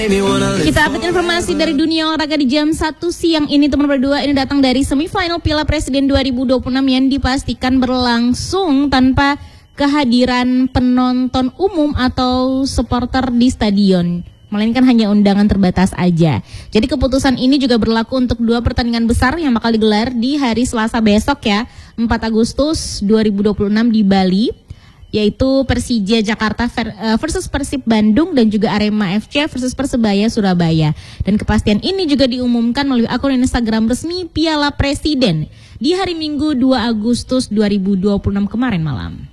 Kita update informasi dari dunia olahraga di jam 1 siang ini, teman berdua. Ini datang dari semifinal Piala Presiden 2026 yang dipastikan berlangsung tanpa kehadiran penonton umum atau supporter di stadion, melainkan hanya undangan terbatas aja. Jadi keputusan ini juga berlaku untuk dua pertandingan besar yang bakal digelar di hari Selasa besok ya, 4 Agustus 2026 di Bali, yaitu Persija Jakarta versus Persib Bandung dan juga Arema FC versus Persebaya Surabaya. Dan kepastian ini juga diumumkan melalui akun Instagram resmi Piala Presiden di hari Minggu 2 Agustus 2026 kemarin malam.